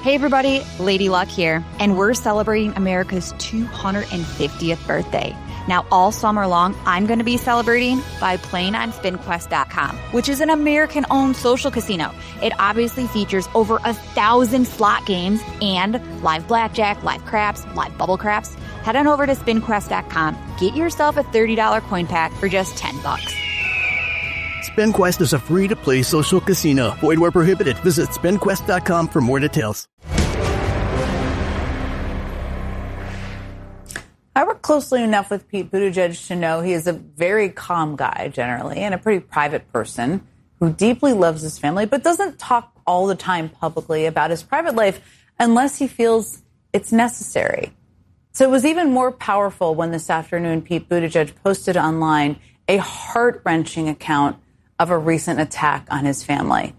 Hey everybody, Lady Luck here, and we're celebrating America's 250th birthday. Now, all summer long, I'm going to be celebrating by playing on SpinQuest.com, which is an American-owned social casino. It obviously features over 1,000 slot games and live blackjack, live craps, live bubble craps. Head on over to SpinQuest.com. Get yourself a $30 coin pack for just $10. SpinQuest is a free-to-play social casino. Void where prohibited. Visit SpinQuest.com for more details. I work closely enough with Pete Buttigieg to know he is a very calm guy generally and a pretty private person who deeply loves his family but doesn't talk all the time publicly about his private life unless he feels it's necessary. So it was even more powerful when this afternoon Pete Buttigieg posted online a heart-wrenching account of a recent attack on his family.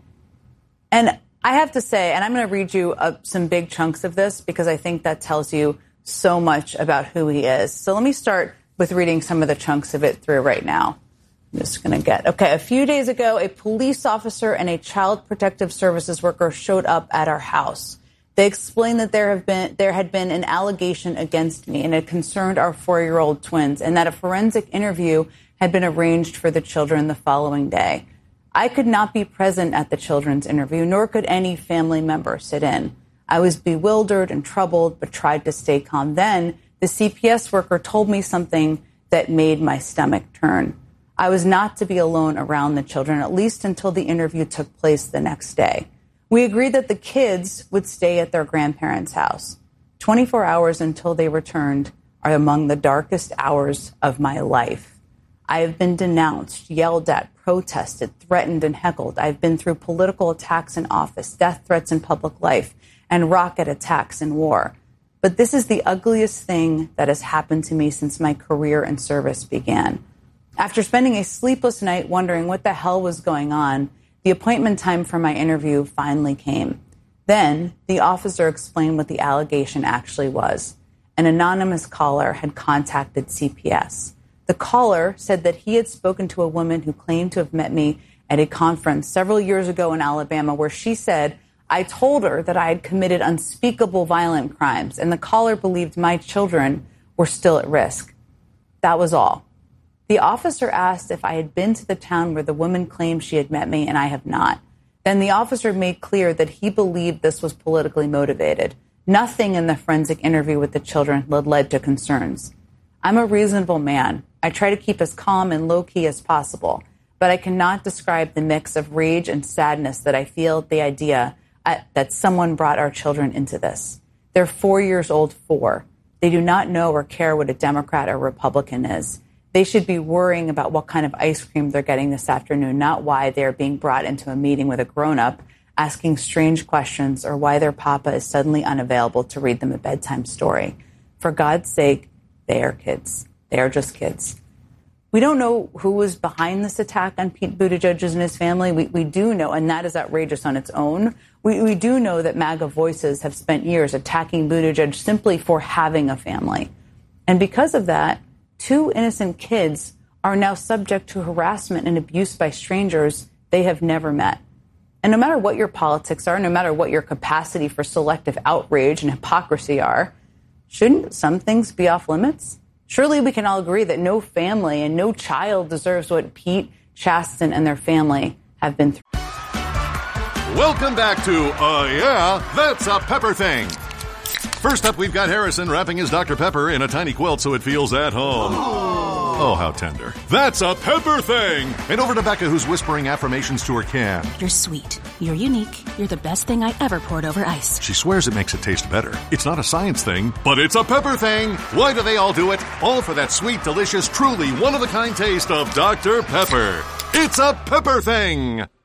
And I have to say, and I'm going to read you some big chunks of this because I think that tells you so much about who he is. So let me start with reading some of the chunks of it through right now. I'm just going to okay, a few days ago, a police officer and a child protective services worker showed up at our house. They explained that there had been an allegation against me and it concerned our 4-year-old twins and that a forensic interview had been arranged for the children the following day. I could not be present at the children's interview, nor could any family member sit in. I was bewildered and troubled, but tried to stay calm. Then the CPS worker told me something that made my stomach turn. I was not to be alone around the children, at least until the interview took place the next day. We agreed that the kids would stay at their grandparents' house. 24 hours until they returned are among the darkest hours of my life. I have been denounced, yelled at, protested, threatened, and heckled. I've been through political attacks in office, death threats in public life, and rocket attacks in war. But this is the ugliest thing that has happened to me since my career in service began. After spending a sleepless night wondering what the hell was going on, the appointment time for my interview finally came. Then the officer explained what the allegation actually was. An anonymous caller had contacted CPS. The caller said that he had spoken to a woman who claimed to have met me at a conference several years ago in Alabama where she said, I told her that I had committed unspeakable violent crimes, and the caller believed my children were still at risk. That was all. The officer asked if I had been to the town where the woman claimed she had met me, and I have not. Then the officer made clear that he believed this was politically motivated. Nothing in the forensic interview with the children led to concerns. I'm a reasonable man. I try to keep as calm and low-key as possible, but I cannot describe the mix of rage and sadness that I feel at the idea that someone brought our children into this. They're 4 years old, 4. They do not know or care what a Democrat or Republican is. They should be worrying about what kind of ice cream they're getting this afternoon, not why they're being brought into a meeting with a grown-up, asking strange questions, or why their papa is suddenly unavailable to read them a bedtime story. For God's sake, they are kids. They are just kids. We don't know who was behind this attack on Pete Buttigieg and his family. We do know, and that is outrageous on its own. We do know that MAGA voices have spent years attacking Buttigieg simply for having a family. And because of that, 2 innocent kids are now subject to harassment and abuse by strangers they have never met. And no matter what your politics are, no matter what your capacity for selective outrage and hypocrisy are, shouldn't some things be off limits? Surely we can all agree that no family and no child deserves what Pete, Chasten, and their family have been through. Welcome back to Yeah, That's a Pepper Thing. First up, we've got Harrison wrapping his Dr. Pepper in a tiny quilt so it feels at home. Oh, how tender. That's a Pepper Thing. And over to Becca, who's whispering affirmations to her can. You're sweet. You're unique. You're the best thing I ever poured over ice. She swears it makes it taste better. It's not a science thing, but it's a pepper thing. Why do they all do it? All for that sweet, delicious, truly one-of-a-kind taste of Dr. Pepper. It's a Pepper Thing.